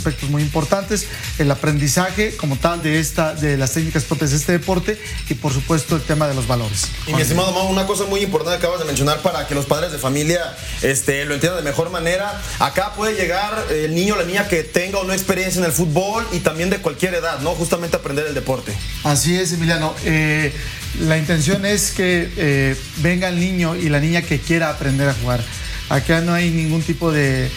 aspectos muy importantes, el aprendizaje como tal de las técnicas propias de este deporte y por supuesto el tema de los valores. Y mi estimado Mau, una cosa muy importante que acabas de mencionar para que los padres de familia lo entiendan de mejor manera. Acá puede llegar el niño o la niña que tenga o no experiencia en el fútbol y también de cualquier edad, ¿no? Justamente aprender el deporte. Así es, Emiliano. La intención es que venga el niño y la niña que quiera aprender a jugar. Acá no hay ningún tipo de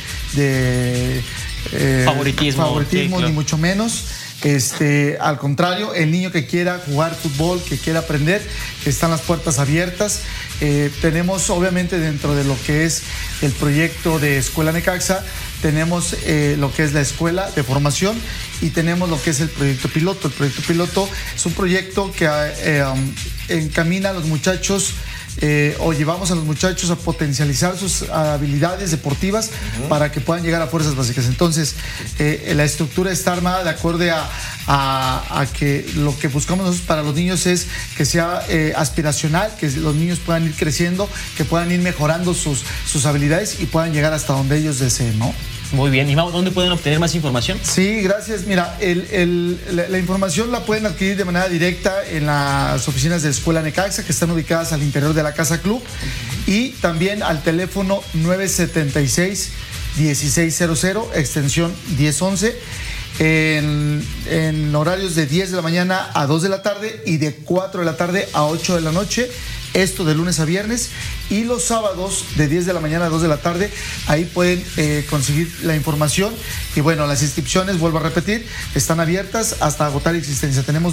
favoritismo, sí, claro, ni mucho menos. Al contrario, el niño que quiera jugar fútbol, que quiera aprender, están las puertas abiertas. Tenemos obviamente dentro de lo que es el proyecto de Escuela Necaxa, tenemos lo que es la escuela de formación y tenemos lo que es el proyecto piloto. El proyecto piloto es un proyecto que encamina a los muchachos o llevamos a los muchachos a potencializar sus habilidades deportivas para que puedan llegar a fuerzas básicas. Entonces, la estructura está armada de acuerdo a que lo que buscamos nosotros para los niños es que sea aspiracional, que los niños puedan ir creciendo, que puedan ir mejorando sus habilidades y puedan llegar hasta donde ellos deseen, ¿no? Muy bien. ¿Y Mau, dónde pueden obtener más información? Sí, gracias. Mira, la información la pueden adquirir de manera directa en las oficinas de Escuela Necaxa, que están ubicadas al interior de la Casa Club, y también al teléfono 976-1600, extensión 1011, en horarios de 10 de la mañana a 2 de la tarde y de 4 de la tarde a 8 de la noche. Esto de lunes a viernes, y los sábados de 10 de la mañana a 2 de la tarde, ahí pueden conseguir la información. Y bueno, las inscripciones, vuelvo a repetir, están abiertas hasta agotar existencia. Tenemos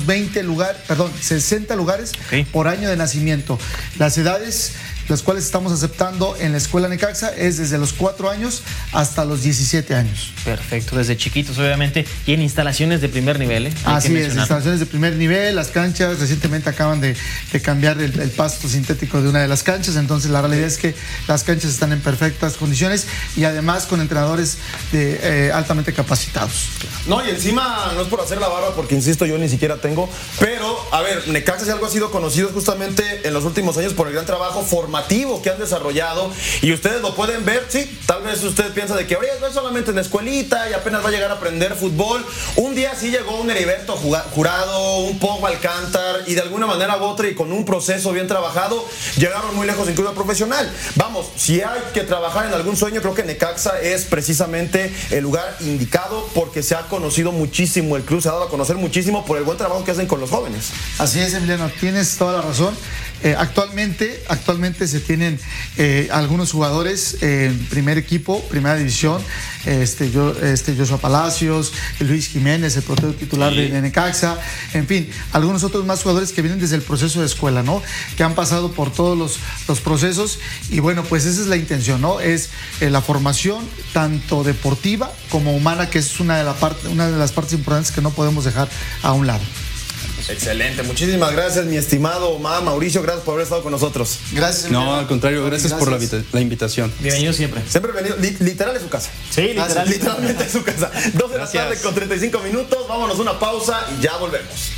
60 lugares por año de nacimiento. Las edades las cuales estamos aceptando en la Escuela Necaxa es desde los 4 años hasta los 17 años. Perfecto, desde chiquitos obviamente, y en instalaciones de primer nivel. Así es, instalaciones de primer nivel, las canchas, recientemente acaban de cambiar el pasto sintético de una de las canchas, entonces la realidad es que las canchas están en perfectas condiciones y además con entrenadores altamente capacitados. No, y encima, no es por hacer la barba, porque insisto, yo ni siquiera tengo, pero, a ver, Necaxa si algo ha sido conocido justamente en los últimos años por el gran trabajo formativo que han desarrollado, y ustedes lo pueden ver. Sí, tal vez usted piensa de que oye, no es solamente en la escuelita y apenas va a llegar a aprender fútbol. Un día sí llegó un Heriberto Jurado, un Pogba Alcántar, y de alguna manera u otra y con un proceso bien trabajado llegaron muy lejos incluso al profesional. Vamos, si hay que trabajar en algún sueño, creo que Necaxa es precisamente el lugar indicado, porque se ha conocido muchísimo el club, se ha dado a conocer muchísimo por el buen trabajo que hacen con los jóvenes. Así es, Emiliano, tienes toda la razón. Actualmente se tienen algunos jugadores en primer equipo, primera división, Joshua Palacios, Luis Jiménez, el portero titular de Necaxa, en fin, algunos otros más jugadores que vienen desde el proceso de escuela, ¿no? Que han pasado por todos los procesos, y bueno, pues esa es la intención, ¿no? Es la formación tanto deportiva como humana, que es una de las partes importantes que no podemos dejar a un lado. Excelente, muchísimas gracias, mi estimado Mauricio, gracias por haber estado con nosotros. Gracias. No, al contrario, gracias por la invitación. Bienvenido siempre. Siempre venido, literal es su casa. Sí, literalmente es su casa. 12 de la tarde con 35 minutos, vámonos a una pausa y ya volvemos.